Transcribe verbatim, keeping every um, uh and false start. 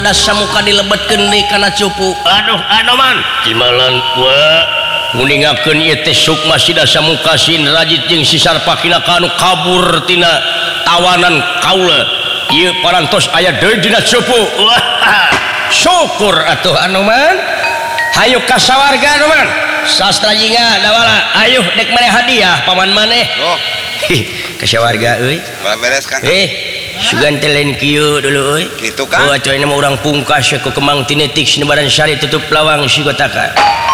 muka dilebetkeun deui kana cupu. Aduh anoman Cimalan wa Nguningakeun ieu teh Sukma Sida Samukasin Rajit jeung si Sarpakina kanu kabur tina tawanan kaula. Ieu parantos aya deui dina cupu. wah Syukur atuh Anoman. Hayu ka sawarga Anoman. Sastra jinga dawala. Ayo dek maneh hadiah paman maneh. Oh, Ka sawarga euy. malah beres kan? Eh, sugan teh lain kieu dulu euy. Gitu kan? Oh, atuh nama urang pungkas ku Kemang Tinetik Sinebaran Sari tutup lawang si kotaka.